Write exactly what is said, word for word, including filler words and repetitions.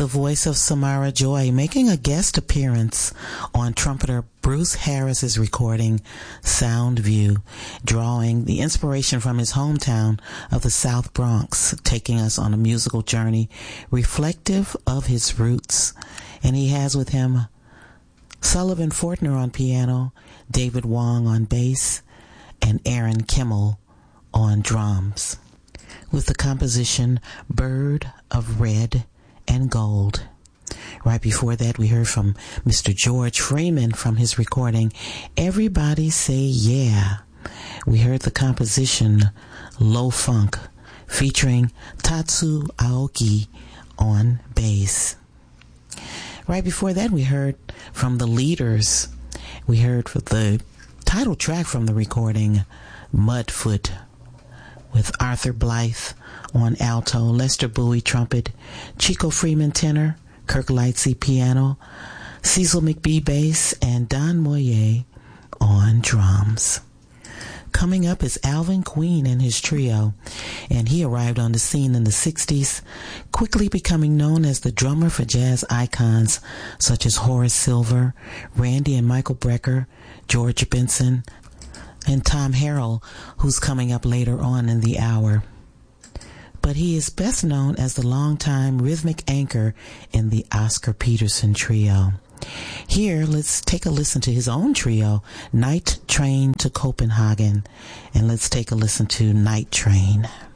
the voice of Samara Joy, making a guest appearance on trumpeter Bruce Harris's recording Sound View, drawing the inspiration from his hometown of the South Bronx, taking us on a musical journey reflective of his roots. And he has with him Sullivan Fortner on piano, David Wong on bass, and Aaron Kimmel on drums, with the composition Bird of Red and Gold. Right before that, we heard from Mister George Freeman from his recording Everybody Say Yeah. We heard the composition Low Funk, featuring Tatsu Aoki on bass. Right before that, we heard from the Leaders. We heard the title track from the recording Mudfoot, with Arthur Blythe on alto, Lester Bowie trumpet, Chico Freeman tenor, Kirk Lightsey piano, Cecil McBee bass, and Don Moyer on drums. Coming up is Alvin Queen and his trio, and he arrived on the scene in the sixties, quickly becoming known as the drummer for jazz icons such as Horace Silver, Randy and Michael Brecker, George Benson, and Tom Harrell, who's coming up later on in the hour. But he is best known as the longtime rhythmic anchor in the Oscar Peterson Trio. Here, let's take a listen to his own trio, Night Train to Copenhagen, and let's take a listen to Night Train.